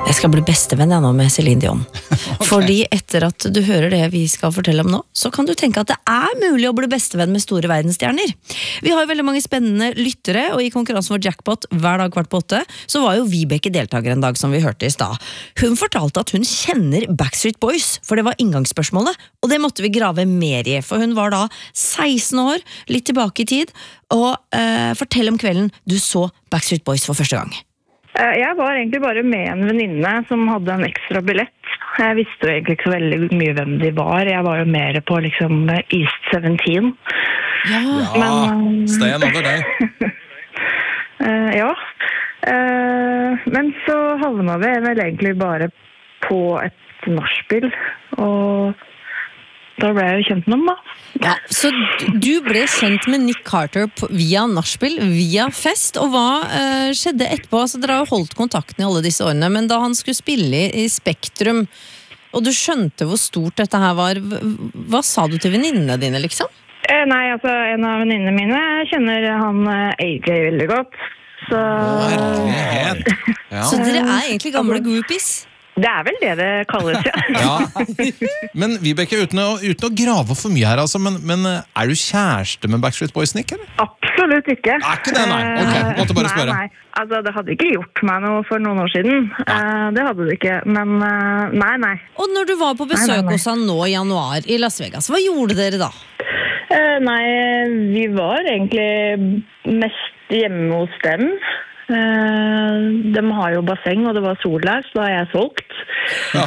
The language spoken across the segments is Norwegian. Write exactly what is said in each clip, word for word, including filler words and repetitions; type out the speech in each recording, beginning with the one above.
Jeg skal bli bestevenn jeg nå med Celine Dion. Okay. Fordi etter at du hører det vi skal fortelle om nå, så kan du tenke at det er mulig å bli bestevenn med store verdensstjerner. Vi har jo veldig mange spennende lyttere, og i konkurransen vår Jackpot hver dag kvart på åtte, så var jo Vibeke deltaker en dag som vi hørte i stad. Hun fortalte at hun kjenner Backstreet Boys, for det var inngangsspørsmålet, og det måtte vi grave mer i, for hun var da seksten år, litt tilbake i tid, og eh, fortell om kvelden du så Backstreet Boys for første gang. Jeg var egentlig bare med en venninne som hadde en ekstra billett. Jeg visste jo egentlig ikke så veldig mye hvem de var. Jeg var jo mer på liksom East syvten. Ja, Men, stay another day. uh, ja. Uh, men så havna vi vel egentlig bare på et nachspiel, og da ble jeg jo kjent med dem da. Ja, så du ble kjent med Nick Carter via nachspiel, via fest, og hva uh, skjedde etterpå? Altså, dere har jo holdt kontakten i alle disse årene, men da han skulle spille i, i Spektrum, og du skjønte hvor stort dette her var, hva sa du til venninnene dine, liksom? Eh, nei, altså, en av venninnene mine kjenner han uh, A J veldig godt, så... Herlighet! Ja. Så dere er egentlig gamle groupies? Det er vel det det kalles, ja. Ja. Men Vibeke, uten å, uten å grave for mye her, altså, men, men er du kjæreste med Backstreet Boys, Nick, eller? Absolutt ikke. Er ikke det, nei? Ok, måtte bare spørre. Nei, nei. Altså, det hadde ikke gjort meg noe for noen år siden. Uh, det hadde det ikke, men uh, nei, nei. Og når du var på besøk nei, nei, nei. hos han nå i januar i Las Vegas, hva gjorde dere da? Uh, nei, vi var egentlig mest hjemme hos dem. Uh, de har jo basseng, og det var sol der, så da har jeg solgt. Ja.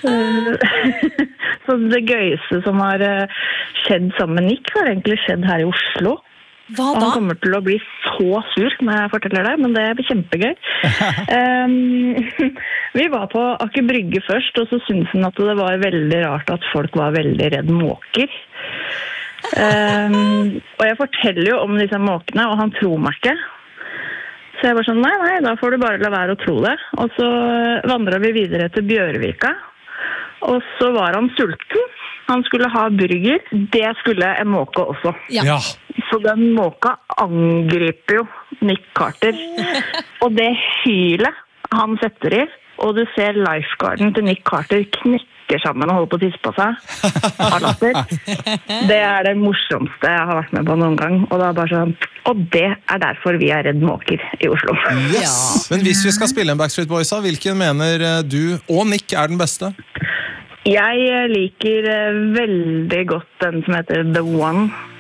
Så det gøyeste som har skjedd sammen med Nick har egentlig skjedd her i Oslo. Hva da? Han kommer til å bli så sur når jeg forteller det, men det blir kjempegøy. um, vi var på Aker Brygge først, og så syntes han at det var veldig rart at folk var veldig redd måker. Um, og jeg forteller jo om disse måkene, og han tror meg ikke. Så jeg var sånn, nei, nei, da får du bare la være å tro det. Og så vandret vi videre til Bjørvika. Og så var han sulten. Han skulle ha burger. Det skulle en måke også. Ja. Så den måka angriper jo Nick Carter. Og det hylet han setter i, og du ser lifeguarden til Nick Carter knekke sammen og holde på å tisse på seg av latter. Det er det morsomste jeg har vært med på noen gang, og, det er bare sånn, og det er derfor vi er redd måker i Oslo. Yes. Ja. Men hvis vi skal spille en Backstreet Boys, hvilken mener du og Nick er den beste? Jeg liker veldig godt den som heter The One.